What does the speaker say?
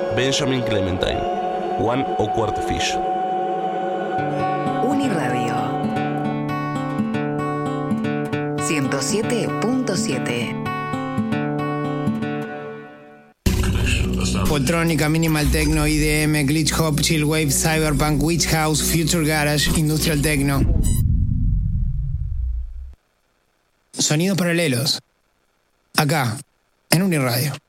Benjamin Clementine, One Awkward Fish. Uniradio 107.7. Poltrónica, Minimal Techno, IDM, Glitch Hop, Chill Wave, Cyberpunk, Witch House, Future Garage, Industrial Techno. Sonidos paralelos. Acá, en Uniradio.